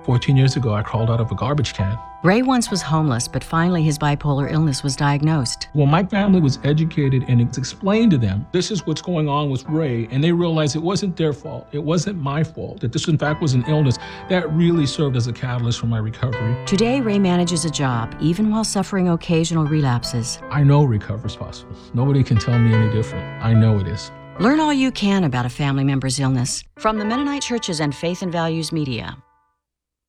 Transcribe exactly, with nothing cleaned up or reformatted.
fourteen years ago, I crawled out of a garbage can. Ray once was homeless, but finally his bipolar illness was diagnosed. Well, my family was educated and it's explained to them, this is what's going on with Ray, and they realized it wasn't their fault. It wasn't my fault, that this in fact was an illness. That really served as a catalyst for my recovery. Today, Ray manages a job, even while suffering occasional relapses. I know recovery is possible. Nobody can tell me any different. I know it is. Learn all you can about a family member's illness from the Mennonite Churches and Faith and Values Media.